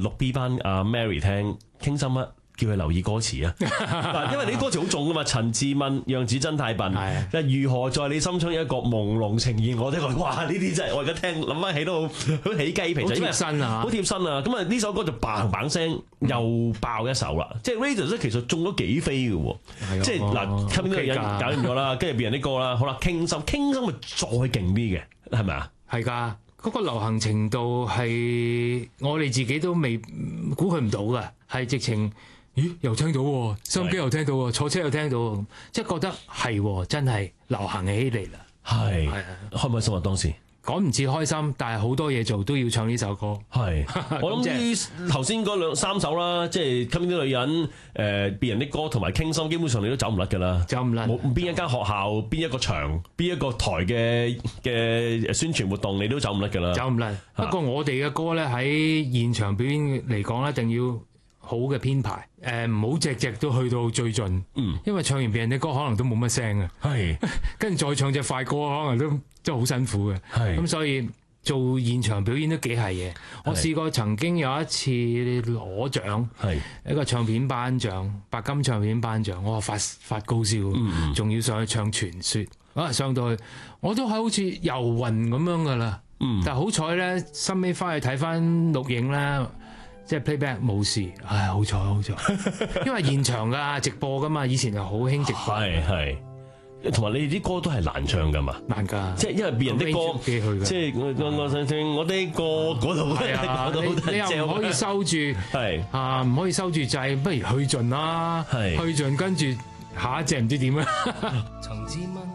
錄 B 班阿 Mary 聽傾心乜？叫佢留意歌詞啊，因為你啲歌詞好重噶嘛。陳志文樣子真太笨，如何在你心中有一個朦朧情意？我哋話哇，呢啲真係我而家聽諗翻起都好起雞皮， 好貼身啊， 好貼身啊！咁啊呢首歌就嘭嘭聲又爆一首啦，即係 Raidas 其實中咗幾飛嘅喎，即係嗱，吸引啲人搞掂咗啦，跟住別人啲歌啦，好啦，傾心咪再勁啲嘅，係咪啊？ 係㗎，嗰個流行程度係我哋自己都未估佢唔到嘅，係直情。咦，又聽到喎，收音機又聽到喎，坐車又聽到喎，即係覺得係真係流行起嚟啦。 係開唔開心啊？當時講唔似開心，但係好多嘢做都要唱呢首歌。 係我諗頭先嗰兩三首啦，即係吸引啲女人，別人啲歌同埋傾心，基本上你都走唔甩㗎啦。 走唔甩。 冇邊一間學校、邊一個場、邊一個台嘅宣傳活動，你都走唔甩㗎啦。 走唔甩。不過我哋嘅歌咧喺現場表演嚟講一定要好嘅編排，唔好隻隻都去到最盡，因為唱完別人啲歌可能都冇乜聲嘅， 係跟住再唱隻快歌可能都真係好辛苦嘅，咁所以做現場表演都幾係嘢。我試過曾經有一次攞獎，一個唱片頒獎，白金唱片頒獎，我話發高燒，仲要上去唱傳說，上到去我都係好似遊魂咁樣噶啦，但係好彩咧，收尾翻去睇翻錄影咧。即係 playback 冇事，唉，好彩，因為現場噶直播噶嘛，以前就好興直播， 係，同埋你哋啲歌都係難唱噶嘛， 難噶， 即係因為別人啲歌，即係我想聽我啲歌嗰度， 你又唔可以收住，係唔可以收住掣，不如去盡啦，去盡跟住下一隻唔知點啊。